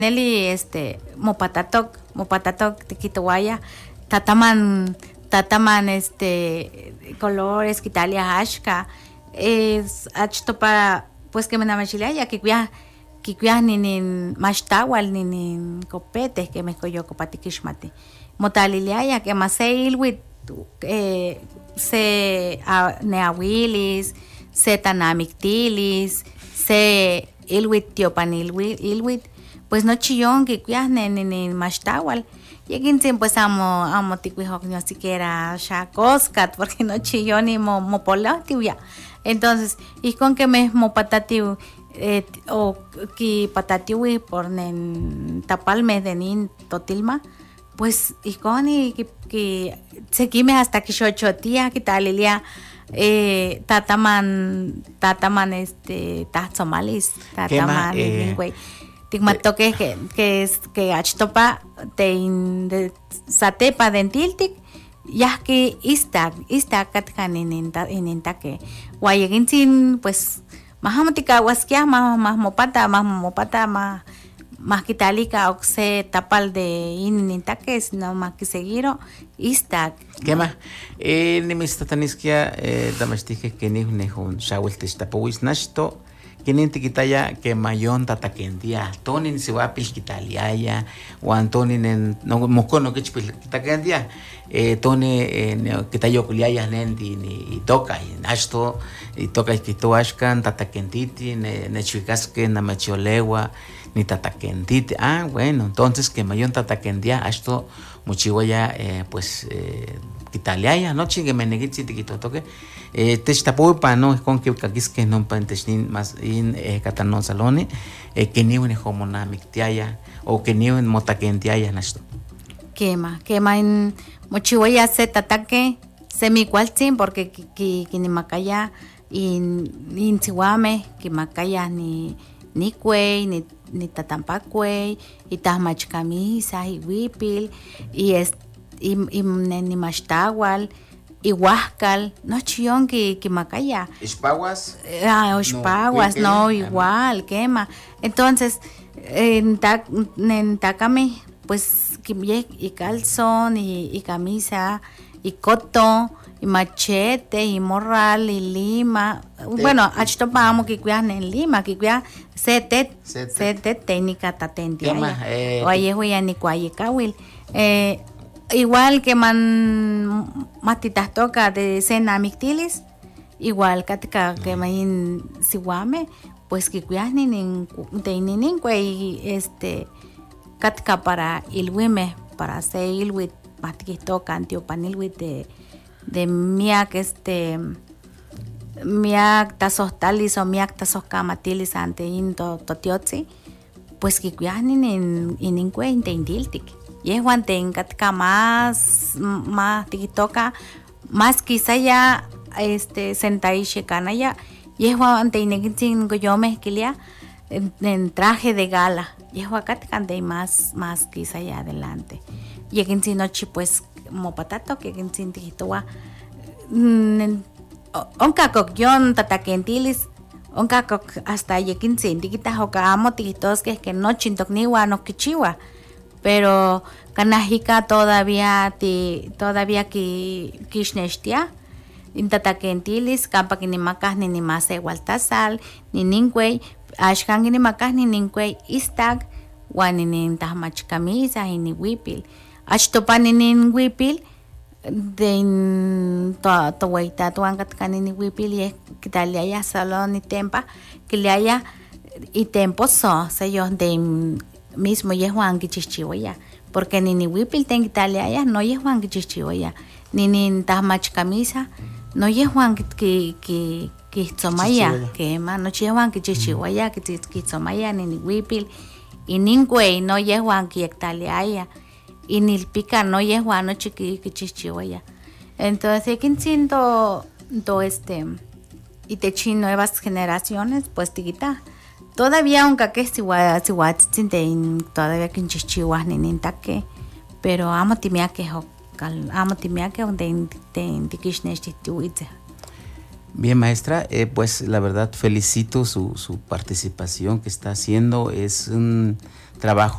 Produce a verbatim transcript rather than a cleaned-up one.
Nelly, este, mopatatok, mopatatok, tiquitoguaya, tataman, tataman, este, colores, quitalia, ashka, es, achto para, pues que me namachilaya, que cuya, que cuya ni ni mashtawal, ni ni copete, que me coyo copatikishmati. Motaliliaya, que más se ilwit, eh, se neawilis, se tanamictilis, se ilwit tiopanilwit, ilwit, pues no chillón que cuidas ni ni mashtawal. Y aquí pues amo amo ticuijoc ni siquiera shakoscat porque no chillón ni mo mopolativia. Entonces, y con que me mopatatiu eh, o que patatiwi por nen tapalme de nin totilma, pues y con y que que seguime hasta que yo tía que tal elia eh tataman tataman este tatsomalis tataman lingüe tigmato que que es que achtopa te de satepa dentiltic ya que ista ista katkan en en que guayegin sin pues mahamotica waskia más más mopata más mopata más más quitalica o se tapal de inintaques no más que seguiro ista qué más eh ni mis tataniskia eh damastike que ni nehun shawel testapowis nashto que ni tikitaya que mayon tatakendia tonin se va pilkitaliaya o antonin en no mocono que pilkitakendia eh tone eh kitayokuliaya nendi ni toca y nashto y toca que to ashkan tatakentiti ne nechikaske namacholewa ni tatakendite. Ah, bueno, entonces que mayon tatakendia esto muchiwaya eh, pues eh, kitaliaya no chingue menegitsi tikito toque eh testapo pa no con que kakis que no pantesnin más in eh, katanon salone eh, que ni un homona mictiaya o que ni un motakendiaya nasto quema quema en muchiwaya se tatake semi cualzin porque que que ni macaya in in siwame que macaya ni ni cuey ni ni tatampacuey y tasmach camisa y huipil y es y y ni mashtawal y huascal no chillón que que macaya espaguas ah espaguas no, no igual quema entonces en ta en takame pues que y calzón y, y camisa y coto y machete y morral y lima sí. Bueno achto vamos que cuidan en lima que cuidan sete sete técnica tatentia o ahí voy a ni cuayecawil eh igual que man matitas toca de cena mictilis igual katka que man siwame pues que cuidan ni nin de nin cuey este katka para ilwime para hacer ilwit matquito cantio panilwit de de miak este miak tasostalis o miak tasoskamatilis ante into totiotzi pues que cuidan en en en cuenta indiltic y es guante en katka más más tikitoka más quizá ya este sentai shekana ya y es guante inegin yo mezquilia en, en traje de gala y es guacatka de más más quizá ya adelante y en si noche pues mo patato que en sin tikitoa onka kokyon tatakentilis onka kok hasta yekin sin tikita hoka amo tikitos que que no chintokniwa no kichiwa pero kanahika todavía ti todavía ki kishneshtia in tatakentilis kampa que ni makas ni ni mase waltasal ni ninkwei ashkan ni makas ni ninkwei istag wan ni tahmach camisa ni wipil achtopaninin wipil den to to waita to angat kanini wipil y que tal ya salón y tempa que le haya y tempo so se yo de mismo ye Juan que chichiwaya porque ni ni wipil ten Italia ya no ye Juan que chichiwaya ni ni tamach camisa no ye Juan que que que tsomaya que ma no ye Juan que chichiwaya que que tsomaya ni ni wipil y ningüey no ye Juan que Italia ya y ni el pica no es guano chiqui que chichiwaya entonces quién siento todo este y te chin nuevas generaciones pues tiquita todavía aunque que si gua si gua todavía que chichiwas ni ni taque pero amo timia que amo timia que donde te tikishnesh tituitze. Bien, maestra, eh, pues la verdad felicito su, su participación que está haciendo, es un trabajo